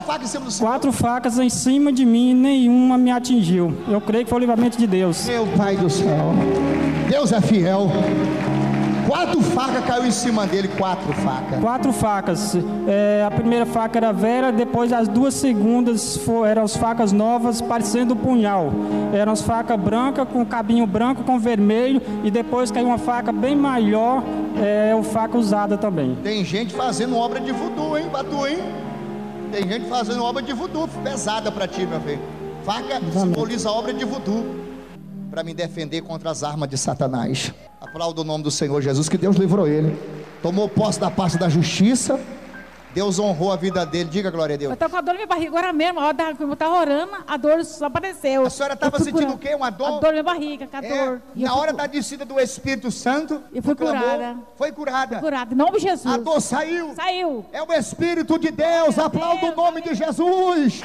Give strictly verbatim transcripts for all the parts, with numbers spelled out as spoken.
Faca em cima do Senhor. Quatro facas em cima de mim e nenhuma me atingiu. Eu creio que foi o livramento de Deus. Meu Pai do céu, Deus é fiel. Quatro facas caiu em cima dele, quatro facas. Quatro facas. É, a primeira faca era Vera, depois as duas segundas for, eram as facas novas, parecendo um punhal. Eram as facas brancas, com cabinho branco com vermelho, e depois caiu uma faca bem maior, é, o faca usada também. Tem gente fazendo obra de voodoo, hein, Batu, hein? Tem gente fazendo obra de voodoo, pesada pra ti, meu filho. Faca simboliza a obra de voodoo, para me defender contra as armas de Satanás. Aplaudo o nome do Senhor Jesus, que Deus livrou ele. Tomou posse da parte da justiça. Deus honrou a vida dele. Diga glória a Deus. Eu tô com a dor na minha barriga agora mesmo. A hora da, como eu tava orando, a dor só apareceu. A senhora estava sentindo o quê? Uma dor? A dor na minha barriga, com a É, dor. E na eu hora fui, da descida do Espírito Santo, eu fui clamou, curada. Foi curada. Fui curada. Em nome de Jesus. A dor saiu. Saiu. É o Espírito de Deus. Aplauda o nome de Jesus.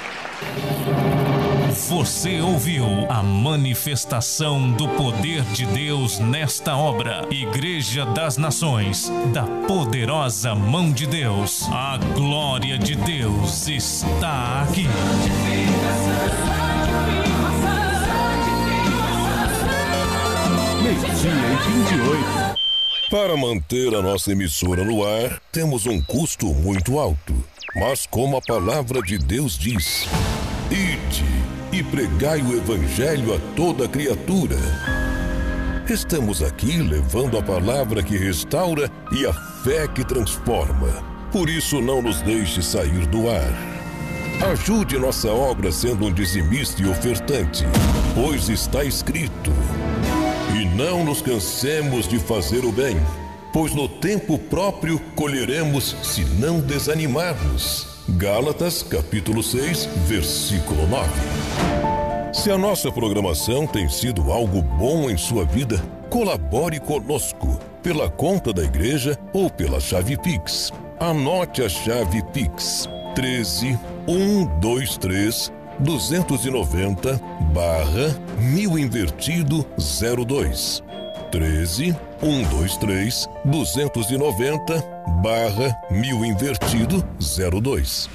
Você ouviu a manifestação do poder de Deus nesta obra. Igreja das Nações, da poderosa mão de Deus. A glória de Deus está aqui. Meio-dia e vinte e oito. Para manter a nossa emissora no ar, temos um custo muito alto. Mas como a palavra de Deus diz: ide e pregai o evangelho a toda criatura. Estamos aqui levando a palavra que restaura e a fé que transforma. Por isso não nos deixe sair do ar. Ajude nossa obra sendo um dizimista e ofertante, pois está escrito: e não nos cansemos de fazer o bem, pois no tempo próprio colheremos se não desanimarmos. Gálatas capítulo seis, versículo nove. Se a nossa programação tem sido algo bom em sua vida, colabore conosco pela conta da igreja ou pela chave Pix. Anote a chave Pix: treze, cento e vinte e três, duzentos e noventa, barra mil invertido zero dois. treze, cento e vinte e três, duzentos e noventa, barra mil invertido zero dois.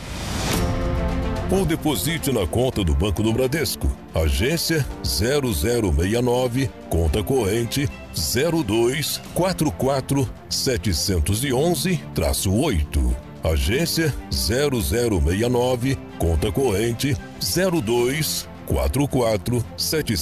Ou deposite na conta do Banco do Bradesco, agência zero zero seis nove, conta corrente zero dois quatro quatro sete um um oito. Agência zero zero seis nove, conta corrente zero dois quatro quatro sete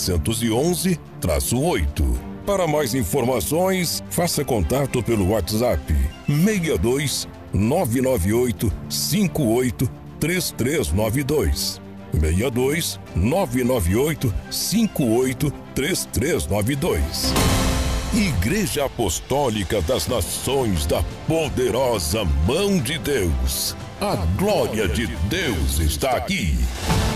um um oito. Para mais informações, faça contato pelo WhatsApp seis dois nove nove oito cinco oito três três nove dois. seis dois nove nove oito cinco oito três três nove dois. Igreja Apostólica das Nações da poderosa mão de Deus. A glória de Deus está aqui.